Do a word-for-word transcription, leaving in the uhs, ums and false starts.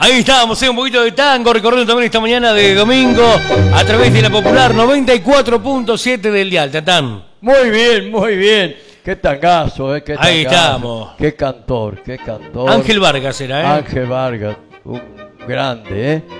Ahí estábamos, ¿eh? Un poquito de tango, recorriendo también esta mañana de domingo a través de la Popular noventa y cuatro punto siete del dial, Tatán. Muy bien, muy bien. Qué tangazo, ¿eh? Qué tangazo. Ahí estamos. Qué cantor, qué cantor. Ángel Vargas era, ¿eh? Ángel Vargas, un grande, ¿eh?